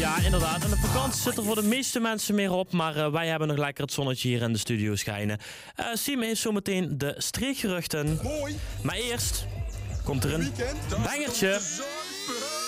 Ja, inderdaad. En de vakantie zit er voor de meeste mensen meer op. Maar wij hebben nog lekker het zonnetje hier in de studio schijnen. Siem heeft zometeen de streekgeruchten. Mooi. Maar eerst komt er een bangertje.